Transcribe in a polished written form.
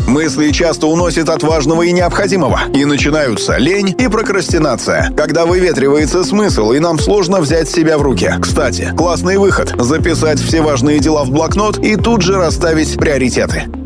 Мысли часто уносят от важного и необходимого, и начинаются лень и прокрастинация, когда выветривается смысл, и нам сложно взять себя в руки. Кстати, классный выход — записать все важные дела в блокнот и тут же расставить приоритеты.